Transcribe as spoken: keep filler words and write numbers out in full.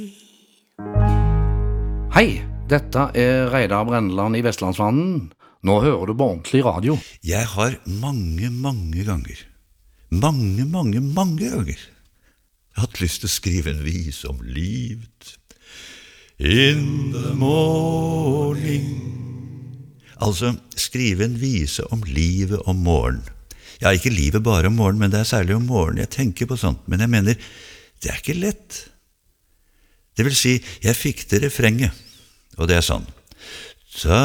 Hei, dette er Reidar Brenneland i Vestlandsvannen. Nå hører du på ordentlig radio. Jeg har mange, mange ganger, mange, mange, mange ganger hatt lyst til å skrive en vis om livet. In the morning. Altså, skrive en vise om livet om morgen. Ja, ikke livet bare om morgen, men det er særlig om morgen jeg tenker på sånt. Men jeg mener, det er ikke lett. Det vil si, jeg fikk til refrenget, og det er sånn. Så